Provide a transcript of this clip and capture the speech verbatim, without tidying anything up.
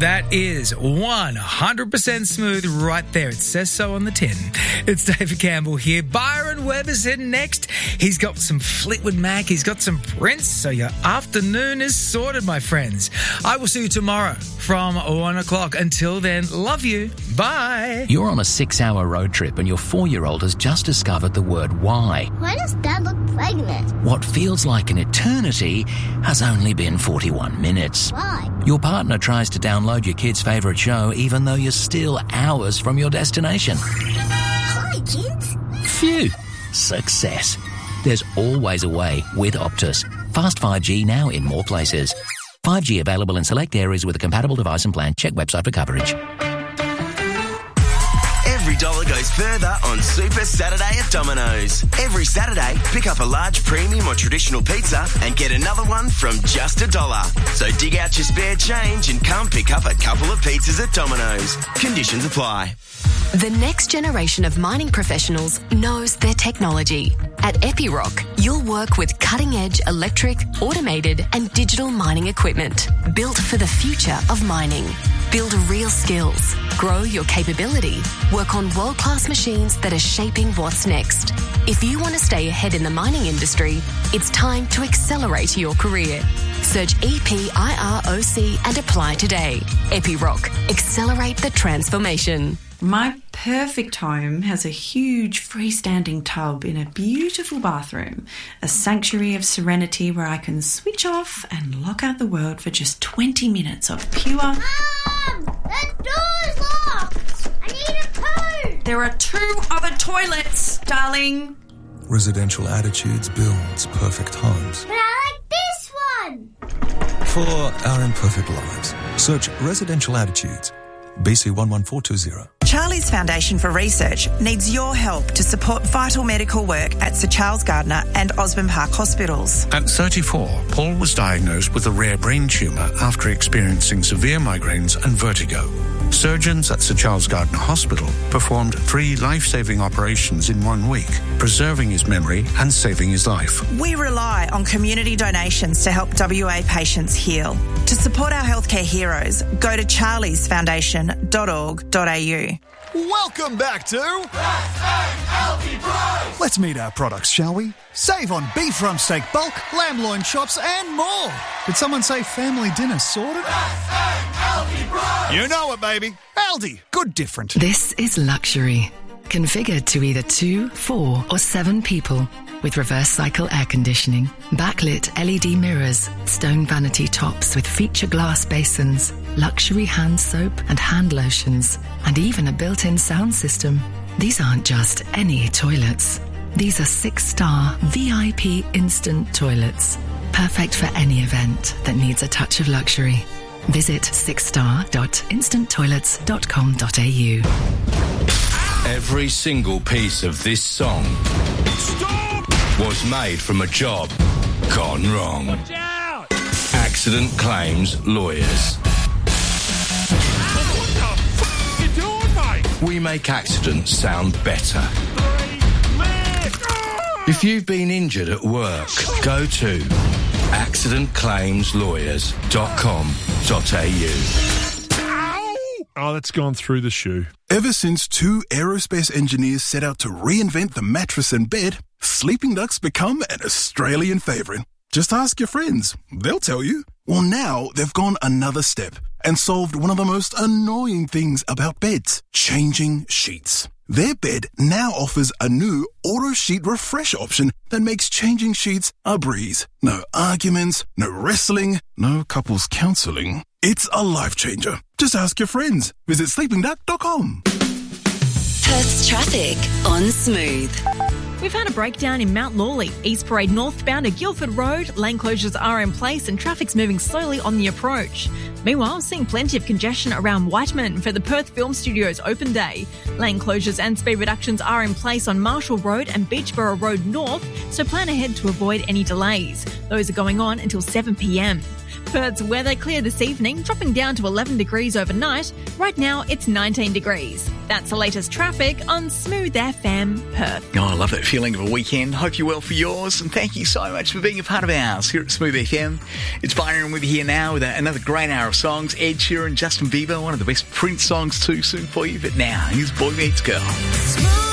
That is one hundred percent smooth right there. It says so on the tin. It's David Campbell here. Byron Webber's in next. He's got some Fleetwood Mac. He's got some Prince. So your afternoon is sorted, my friends. I will see you tomorrow from one o'clock. Until then, love you. Bye. You're on a six-hour road trip and your four-year-old has just discovered the word why. Why does Dad look pregnant? What feels like an eternity has only been forty-one minutes. Why? Your partner tries to download your kid's favourite show even though you're still hours from your destination. Hi, kids. Phew. Success. There's always a way with Optus. Fast five G now in more places. five G available in select areas with a compatible device and plan. Check website for coverage. Every dollar goes further on Super Saturday at Domino's. Every Saturday, pick up a large premium or traditional pizza and get another one from just a dollar. So dig out your spare change and come pick up a couple of pizzas at Domino's. Conditions apply. The next generation of mining professionals knows their technology. At Epiroc, you'll work with cutting-edge electric, automated and digital mining equipment built for the future of mining. Build real skills, grow your capability, work on world-class machines that are shaping what's next. If you want to stay ahead in the mining industry, it's time to accelerate your career. Search E P I R O C and apply today. Epiroc, accelerate the transformation. My perfect home has a huge freestanding tub in a beautiful bathroom, a sanctuary of serenity where I can switch off and lock out the world for just twenty minutes of pure... Mum! The door's locked! I need a poo! There are two other toilets, darling. Residential Attitudes builds perfect homes. But I like this one! For our imperfect lives, search Residential Attitudes. B C one one four two zero. Charlie's Foundation for Research needs your help to support vital medical work at Sir Charles Gardner and Osborne Park hospitals. At thirty-four, Paul was diagnosed with a rare brain tumour after experiencing severe migraines and vertigo. Surgeons at Sir Charles Gardner Hospital performed three life-saving operations in one week, preserving his memory and saving his life. We rely on community donations to help W A patients heal. To support our healthcare heroes, go to charlies foundation dot org dot a u. Welcome back to Let's meet our products, shall we? Save on beef rump steak bulk, lamb loin chops and more. Did someone say family dinner sorted? You know it, baby. Aldi. Good different. This is luxury. Configured to either two, four or seven people. With reverse cycle air conditioning, backlit L E D mirrors, stone vanity tops with feature glass basins, luxury hand soap and hand lotions, and even a built-in sound system. These aren't just any toilets. These are six-star V I P instant toilets. Perfect for any event that needs a touch of luxury. Visit six star dot instant toilets dot com dot a u. Every single piece of this song Stop! was made from a job gone wrong. Watch out! Accident Claims Lawyers. What the f*** you doing, mate? We make accidents sound better. If you've been injured at work, go to accident claims lawyers dot com dot a u. Oh, that's gone through the shoe. Ever since two aerospace engineers set out to reinvent the mattress and bed, Sleeping Duck's become an Australian favourite. Just ask your friends. They'll tell you. Well, now they've gone another step and solved one of the most annoying things about beds, changing sheets. Their bed now offers a new auto sheet refresh option that makes changing sheets a breeze. No arguments, no wrestling, no couples counselling. It's a life changer. Just ask your friends. Visit sleeping duck dot com. Perth's traffic on Smooth. We've had a breakdown in Mount Lawley. East Parade northbound at Guildford Road. Lane closures are in place and traffic's moving slowly on the approach. Meanwhile, seeing plenty of congestion around Whiteman for the Perth Film Studios open day. Lane closures and speed reductions are in place on Marshall Road and Beachborough Road north, so plan ahead to avoid any delays. Those are going on until seven p m. Perth's weather clear this evening, dropping down to eleven degrees overnight. Right now, it's nineteen degrees. That's the latest traffic on Smooth F M Perth. Oh, I love that feeling of a weekend. Hope you're well for yours, and thank you so much for being a part of ours here at Smooth F M. It's Byron with you here now with another great hour of songs. Ed Sheeran, Justin Bieber, one of the best Prince songs too soon for you. But now, here's Boy Meets Girl.